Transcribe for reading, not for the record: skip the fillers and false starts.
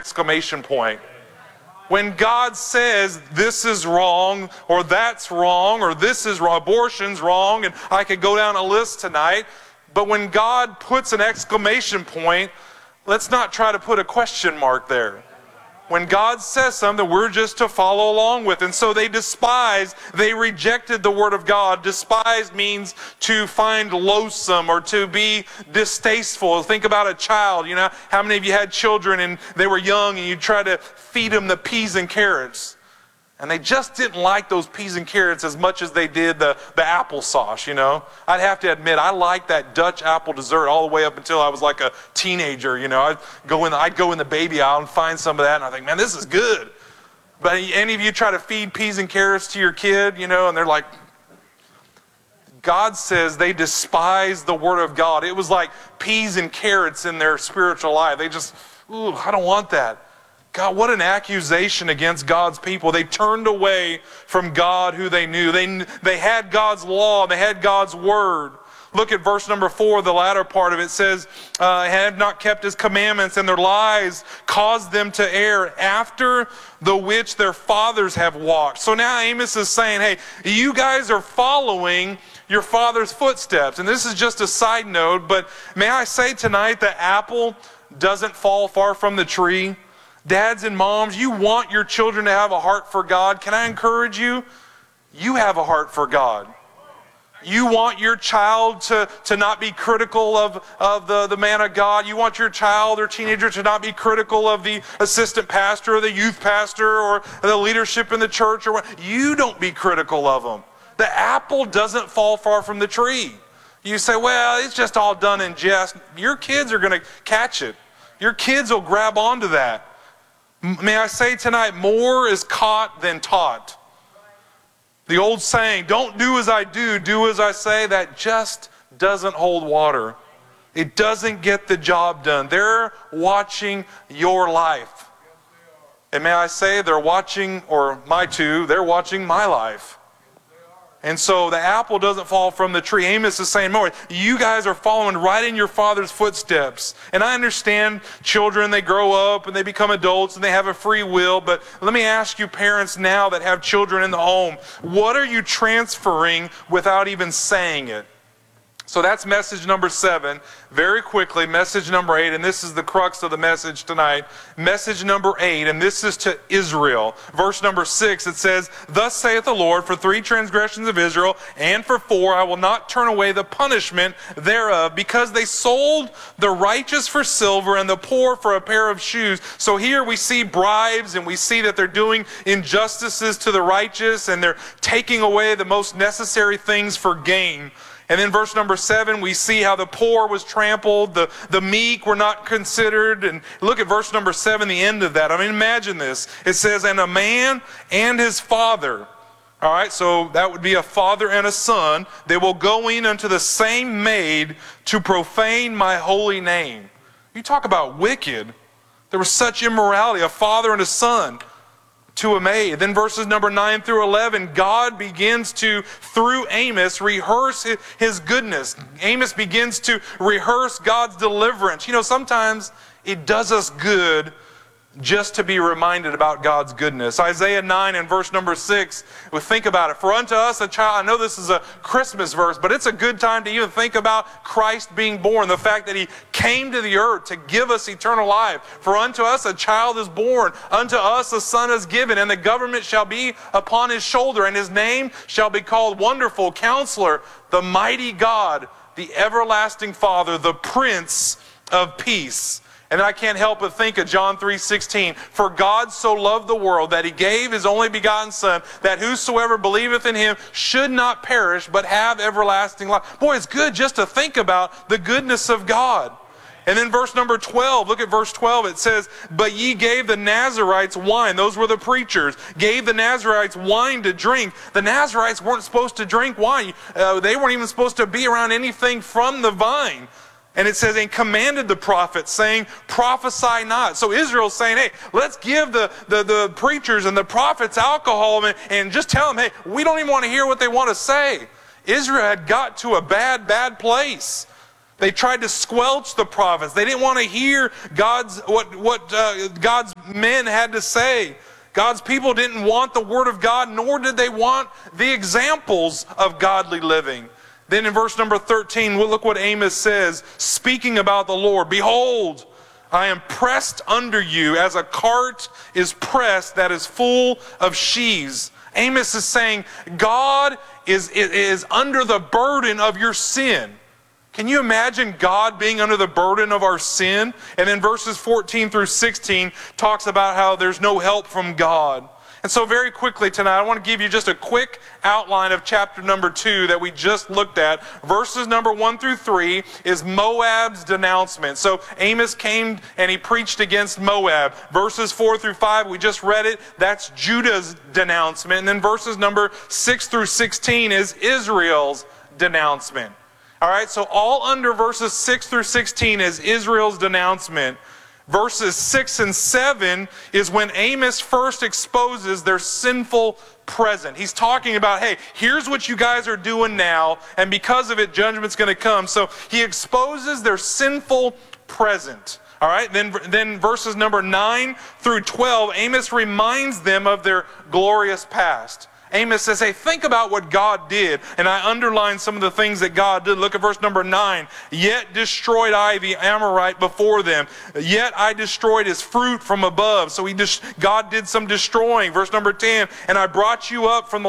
exclamation point. When God says this is wrong, or that's wrong, or this is wrong, abortion's wrong, and I could go down a list tonight, but when God puts an exclamation point, let's not try to put a question mark there. When God says something, we're just to follow along with. And so they rejected the Word of God. Despise means to find loathsome or to be distasteful. Think about a child. You know, how many of you had children and they were young and you try to feed them the peas and carrots? And they just didn't like those peas and carrots as much as they did the applesauce, you know. I'd have to admit, I liked that Dutch apple dessert all the way up until I was like a teenager, you know. I'd go in the baby aisle and find some of that, and I think, man, this is good. But any of you try to feed peas and carrots to your kid, you know, and they're like, God says they despise the Word of God. It was like peas and carrots in their spiritual life. They just, ooh, I don't want that. God, what an accusation against God's people. They turned away from God who they knew. They had God's law. They had God's word. Look at verse number 4, the latter part of it says, had not kept his commandments, and their lies caused them to err, after the which their fathers have walked. So now Amos is saying, hey, you guys are following your father's footsteps. And this is just a side note, but may I say tonight, the apple doesn't fall far from the tree. Dads and moms, you want your children to have a heart for God. Can I encourage you? You have a heart for God. You want your child to not be critical of the man of God. You want your child or teenager to not be critical of the assistant pastor or the youth pastor or the leadership in the church. You don't be critical of them. The apple doesn't fall far from the tree. You say, well, it's just all done in jest. Your kids are going to catch it. Your kids will grab onto that. May I say tonight, more is caught than taught. The old saying, don't do as I do, do as I say, that just doesn't hold water. It doesn't get the job done. They're watching your life. And may I say, they're watching my life. And so the apple doesn't fall from the tree. Amos is saying, more, you guys are following right in your father's footsteps. And I understand children, they grow up and they become adults and they have a free will. But let me ask you, parents now that have children in the home, what are you transferring without even saying it? So that's message number 7. Very quickly, message number 8, and this is the crux of the message tonight. Message number 8, and this is to Israel. Verse number 6, it says, thus saith the Lord, for 3 transgressions of Israel, and for 4, I will not turn away the punishment thereof, because they sold the righteous for silver and the poor for a pair of shoes. So here we see bribes, and we see that they're doing injustices to the righteous, and they're taking away the most necessary things for gain. And then verse number 7, we see how the poor was trampled, the meek were not considered. And look at verse number 7, the end of that. I mean, imagine this. It says, and a man and his father. All right, so that would be a father and a son. They will go in unto the same maid to profane my holy name. You talk about wicked. There was such immorality, a father and a son to a maid. Then verses number 9 through 11, God begins to, through Amos, rehearse his goodness. Amos begins to rehearse God's deliverance. You know, sometimes it does us good just to be reminded about God's goodness. Isaiah 9 and verse number 6, we think about it. For unto us a child, I know this is a Christmas verse, but it's a good time to even think about Christ being born, the fact that He came to the earth to give us eternal life. For unto us a child is born, unto us a son is given, and the government shall be upon His shoulder, and His name shall be called Wonderful, Counselor, the Mighty God, the Everlasting Father, the Prince of Peace. And I can't help but think of John 3:16. For God so loved the world that He gave His only begotten Son, that whosoever believeth in Him should not perish, but have everlasting life. Boy, it's good just to think about the goodness of God. And then verse number 12, look at verse 12. It says, but ye gave the Nazarites wine. Those were the preachers. Gave the Nazarites wine to drink. The Nazarites weren't supposed to drink wine. They weren't even supposed to be around anything from the vine. And it says, and commanded the prophets, saying, prophesy not. So Israel's saying, hey, let's give the preachers and the prophets alcohol and just tell them, hey, we don't even want to hear what they want to say. Israel had got to a bad place. They tried to squelch the prophets. They didn't want to hear what God's men had to say. God's people didn't want the Word of God, nor did they want the examples of godly living. Then in verse number 13, we'll look what Amos says, speaking about the Lord. Behold, I am pressed under you as a cart is pressed that is full of sheaves. Amos is saying, God is under the burden of your sin. Can you imagine God being under the burden of our sin? And then verses 14 through 16 talks about how there's no help from God. And so very quickly tonight, I want to give you just a quick outline of chapter number 2 that we just looked at. Verses number 1 through 3 is Moab's denouncement. So Amos came and he preached against Moab. Verses 4 through 5, we just read it. That's Judah's denouncement. And then verses number 6 through 16 is Israel's denouncement. All right, so all under verses 6 through 16 is Israel's denouncement. Verses 6 and 7 is when Amos first exposes their sinful present. He's talking about, hey, here's what you guys are doing now, and because of it, judgment's going to come. So he exposes their sinful present. All right, then verses number 9 through 12, Amos reminds them of their glorious past. Amos says, hey, think about what God did. And I underline some of the things that God did. Look at verse number 9. Yet destroyed I the Amorite before them. Yet I destroyed his fruit from above. So God did some destroying. Verse number 10. And I brought you up from the